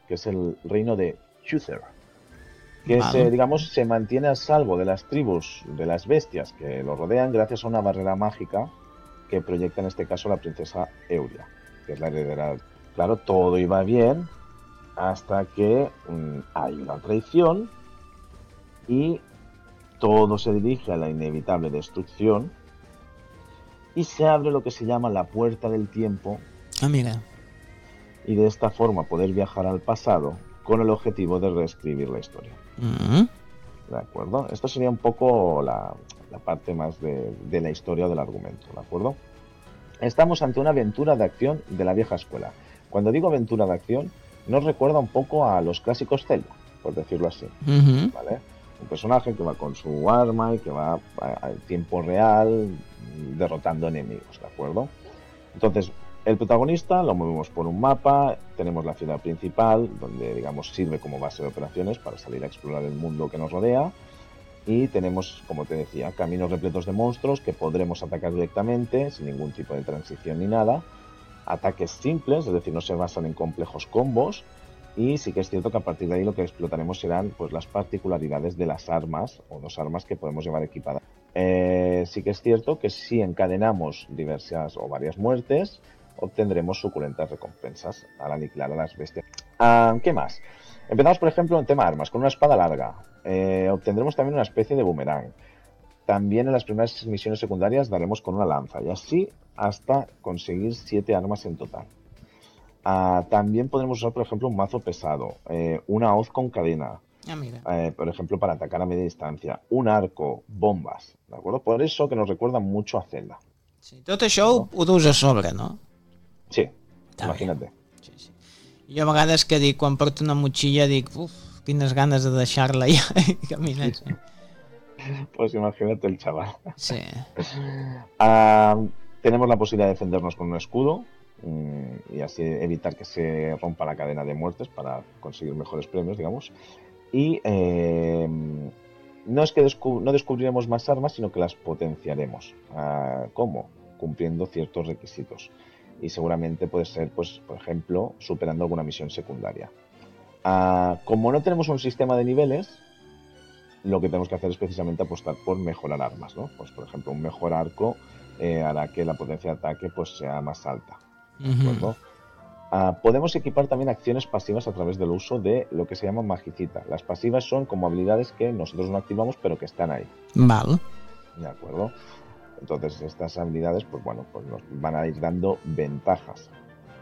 que es el reino de Chuther, que se mantiene a salvo de las tribus, de las bestias que lo rodean gracias a una barrera mágica que proyecta en este caso la princesa Euria, que es la heredera. Claro, todo iba bien hasta que hay una traición y todo se dirige a la inevitable destrucción y se abre lo que se llama la puerta del tiempo. Mira. Y de esta forma poder viajar al pasado con el objetivo de reescribir la historia. ¿De acuerdo? Esto sería un poco la parte más de la historia o del argumento, ¿de acuerdo? Estamos ante una aventura de acción de la vieja escuela. Cuando digo aventura de acción, nos recuerda un poco a los clásicos Zelda, por decirlo así, ¿vale? Un personaje que va con su arma y que va a tiempo real derrotando enemigos, ¿de acuerdo? Entonces, el protagonista lo movemos por un mapa, tenemos la ciudad principal, donde, digamos, sirve como base de operaciones para salir a explorar el mundo que nos rodea, y tenemos, como te decía, caminos repletos de monstruos que podremos atacar directamente, sin ningún tipo de transición ni nada, ataques simples, es decir, no se basan en complejos combos, y sí que es cierto que a partir de ahí lo que explotaremos serán pues las particularidades de las armas o dos armas que podemos llevar equipadas. Sí que es cierto que si encadenamos diversas o varias muertes, obtendremos suculentas recompensas al aniquilar a las bestias. ¿Qué más? Empezamos, por ejemplo, en tema armas, con una espada larga. Obtendremos también una especie de boomerang. También en las primeras misiones secundarias daremos con una lanza, y así hasta conseguir 7 armas en total. También podremos usar, por ejemplo, un mazo pesado, una hoz con cadena, por ejemplo, para atacar a media distancia, un arco, bombas, ¿de acuerdo? Por eso que nos recuerda mucho a Zelda. Sí, tot això ho dus a sobre, no? Sí, imagínate. Sí. Jo a vegades que dic, quan porto una motxilla, dic, quines ganes de deixar-la ja i caminar. Sí. Pues imagínate el chaval. Sí. Tenemos la posibilidad de defendernos con un escudo y así evitar que se rompa la cadena de muertes para conseguir mejores premios, digamos. Y no es que no descubriremos más armas, sino que las potenciaremos. ¿Cómo? Cumpliendo ciertos requisitos. Y seguramente puede ser, pues, por ejemplo, superando alguna misión secundaria. Como no tenemos un sistema de niveles, lo que tenemos que hacer es precisamente apostar por mejorar armas, ¿no? Pues, por ejemplo, un mejor arco hará que la potencia de ataque pues sea más alta, ¿de acuerdo? Podemos equipar también acciones pasivas a través del uso de lo que se llama magicita. Las pasivas son como habilidades que nosotros no activamos, pero que están ahí. Vale. ¿De acuerdo? Entonces, estas habilidades, pues bueno, pues nos van a ir dando ventajas.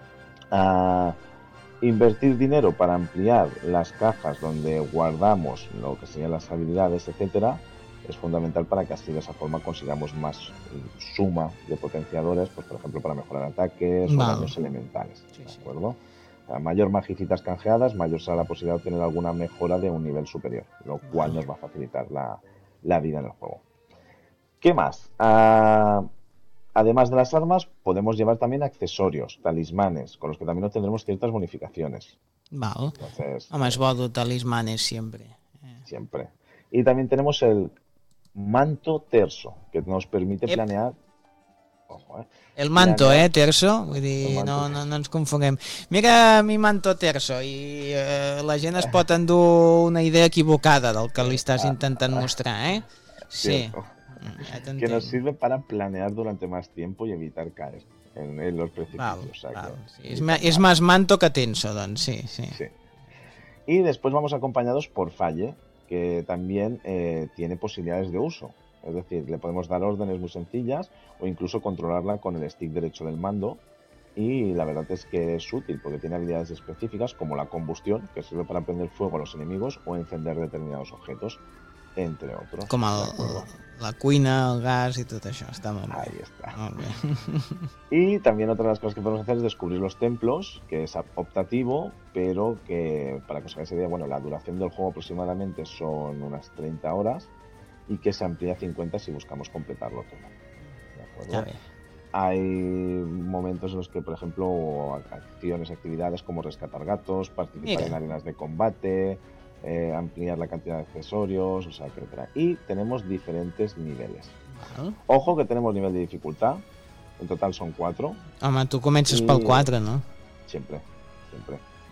Invertir dinero para ampliar las cajas donde guardamos lo que serían las habilidades, etcétera, es fundamental para que así de esa forma consigamos más suma de potenciadores, pues por ejemplo para mejorar ataques o daños elementales, ¿de acuerdo? Mayor magicitas canjeadas, mayor será la posibilidad de obtener alguna mejora de un nivel superior, lo cual nos va a facilitar la vida en el juego. ¿Qué más? Además de las armas, podemos llevar también accesorios, talismanes, con los que también obtendremos ciertas bonificaciones. Vale. Entonces, es bo dur talismanes siempre. Siempre. Y también tenemos el manto terso, que nos permite planear... Ojo, el manto, terso, vull dir, no ens confonguem. Mira mi manto terso, i la gent es pot endur una idea equivocada del que li estàs intentant mostrar, Sí. Que nos sirve para planear durante más tiempo y evitar caer en los precipicios. Sí. Es más manto que tenso, doncs, sí. Y después vamos acompañados por Falle, que también tiene posibilidades de uso. Es decir, le podemos dar órdenes muy sencillas o incluso controlarla con el stick derecho del mando. Y la verdad es que es útil porque tiene habilidades específicas como la combustión, que sirve para prender fuego a los enemigos o encender determinados objetos, entre otros. Com la cuina, el gas y todo eso. Está muy bien. Ahí está. Muy bien. Y también otra de las cosas que podemos hacer es descubrir los templos, que es optativo, pero que, para que os hagáis idea, bueno, la duración del juego aproximadamente son unas 30 horas y que se amplía a 50 si buscamos completarlo todo. ¿De acuerdo? Hay momentos en los que, por ejemplo, acciones, actividades como rescatar gatos, participar en arenas de combate, ampliar la cantidad de accesorios, o sea, etcétera. Y tenemos diferentes niveles. Ojo que tenemos nivel de dificultad. En total son 4. Home, tu comences pel 4, no? Siempre.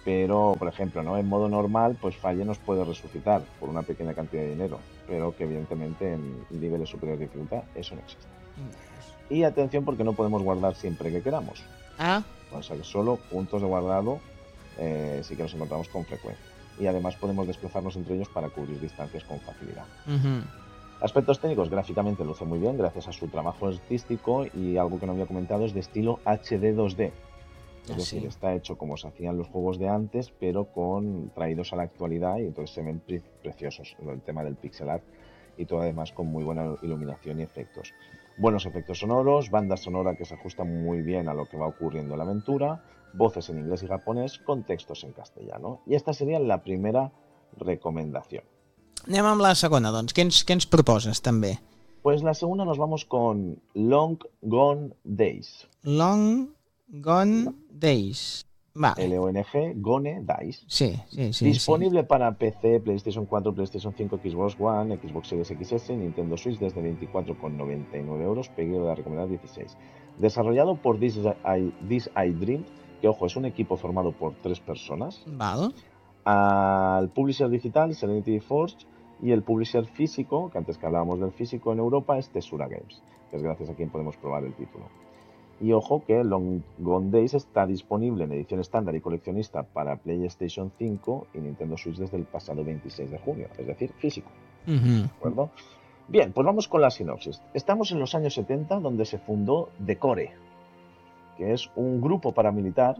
pero, por ejemplo, ¿no? En modo normal, pues Falle nos puede resucitar por una pequeña cantidad de dinero, pero que evidentemente en niveles superiores de dificultad eso no existe. Y atención porque no podemos guardar siempre que queramos. O sea que solo puntos de guardado sí que nos encontramos con frecuencia. Y además podemos desplazarnos entre ellos para cubrir distancias con facilidad. Aspectos técnicos, gráficamente luce muy bien gracias a su trabajo artístico, y algo que no había comentado es de estilo HD 2D. Es decir, está hecho como se hacían los juegos de antes, pero traídos a la actualidad, y entonces se ven preciosos. El tema del pixel art y todo además con muy buena iluminación y efectos. Buenos efectos sonoros, banda sonora que se ajusta muy bien a lo que va ocurriendo en la aventura, voces en inglés y japonés con textos en castellano. Y esta sería la primera recomendación. Anem amb la segona, doncs. Què ens proposes, també? Pues la segunda nos vamos con Long Gone Days. Long Gone Days. Vale. LONG, Gone Days. Sí. Disponible para PC, PlayStation 4, PlayStation 5, Xbox One, Xbox Series XS, Nintendo Switch desde 24,99 euros, pedido de recomendar 16. Desarrollado por This I Dream, que ojo, es un equipo formado por 3 personas. Vale. Al publisher digital, Serenity Forge, y el publisher físico, que antes que hablábamos del físico en Europa, es Tesura Games, que es gracias a quien podemos probar el título. Y ojo que Long Gone Days está disponible en edición estándar y coleccionista para PlayStation 5 y Nintendo Switch desde el pasado 26 de junio, es decir, físico. ¿De acuerdo? Bien, pues vamos con la sinopsis. Estamos en los años 70, donde se fundó Decore, que es un grupo paramilitar.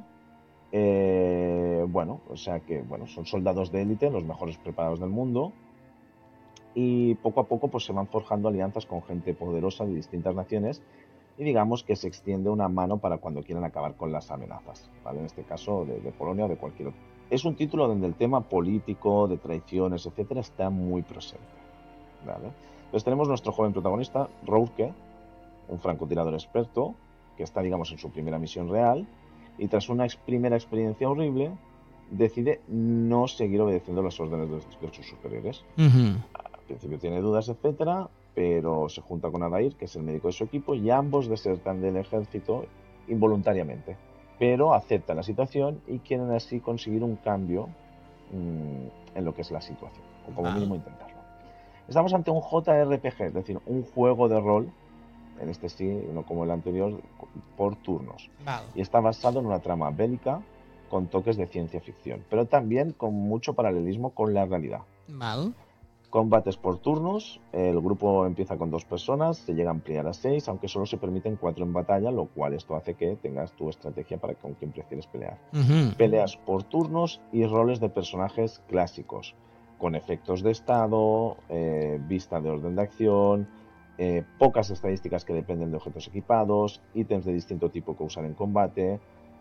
Son soldados de élite, los mejores preparados del mundo, y poco a poco pues se van forjando alianzas con gente poderosa de distintas naciones, y digamos que se extiende una mano para cuando quieran acabar con las amenazas, ¿vale? En este caso de Polonia o de cualquier otro. Es un título donde el tema político, de traiciones, etcétera, está muy presente, ¿vale? Entonces tenemos nuestro joven protagonista, Rourke, un francotirador experto, que está, digamos, en su primera misión real, y tras una primera experiencia horrible, decide no seguir obedeciendo las órdenes de sus superiores. Al principio tiene dudas, etcétera, pero se junta con Adair, que es el médico de su equipo, y ambos desertan del ejército involuntariamente. Pero aceptan la situación y quieren así conseguir un cambio en lo que es la situación, o como mínimo intentarlo. Estamos ante un JRPG, es decir, un juego de rol, en este sí, no como el anterior, por turnos. Y está basado en una trama bélica con toques de ciencia ficción, pero también con mucho paralelismo con la realidad. Combates por turnos, el grupo empieza con 2 personas, se llega a ampliar a 6, aunque solo se permiten 4 en batalla, lo cual esto hace que tengas tu estrategia para con quien prefieres pelear. Peleas por turnos y roles de personajes clásicos, con efectos de estado, vista de orden de acción, pocas estadísticas que dependen de objetos equipados, ítems de distinto tipo que usar en combate.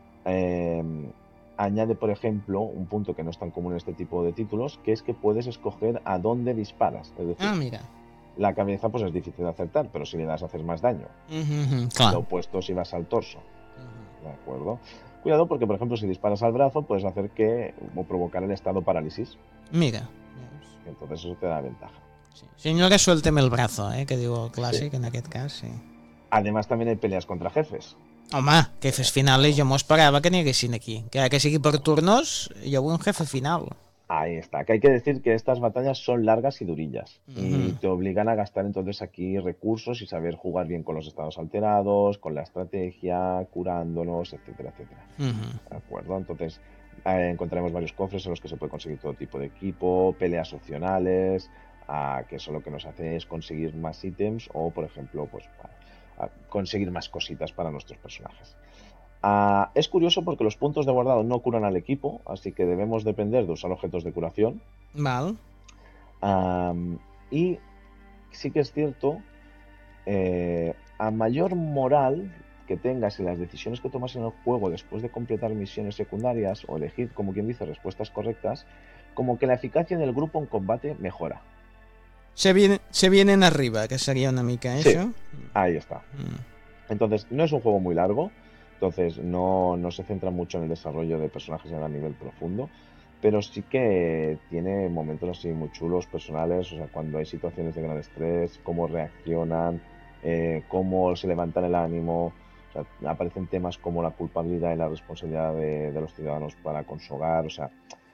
Añade, por ejemplo, un punto que no es tan común en este tipo de títulos, que es que puedes escoger a dónde disparas. Es decir, mira. La cabeza pues es difícil de acertar, pero si le das haces más daño. Lo opuesto si vas al torso. ¿De acuerdo? Cuidado porque, por ejemplo, si disparas al brazo, puedes hacer o provocar el estado parálisis. Mira. Entonces eso te da ventaja. Sí, no que suélteme el brazo, que diu el clàssic, en aquest cas, sí. Además también hay peleas contra jefes. Home, jefes finales jo m'ho esperava que n'hi haguessin aquí. Que sigui per turnos, hi ha un jefe final. Ahí está, que hay que decir que estas batallas son largas y durillas, y te obligan a gastar entonces aquí recursos y saber jugar bien con los estados alterados, con la estrategia, curándonos, etcétera, etcétera. ¿De acuerdo? Entonces encontraremos varios cofres en los que se puede conseguir todo tipo de equipo, peleas opcionales, que eso lo que nos hace es conseguir más ítems o, por ejemplo, pues conseguir más cositas para nuestros personajes. Es curioso porque los puntos de guardado no curan al equipo, así que debemos depender de usar objetos de curación. Vale. Y sí que es cierto, a mayor moral que tengas y las decisiones que tomas en el juego después de completar misiones secundarias o elegir, como quien dice, respuestas correctas, como que la eficacia del grupo en combate mejora. Se vienen arriba, que sería una mica sí, eso. Ahí está. Entonces, no es un juego muy largo, entonces no se centra mucho en el desarrollo de personajes a nivel profundo, pero sí que tiene momentos así muy chulos, personales, o sea, cuando hay situaciones de gran estrés, cómo reaccionan, cómo se levantan el ánimo. O O sea, aparecen temas como la culpabilidad y la responsabilidad de los ciudadanos para con su hogar. O sea,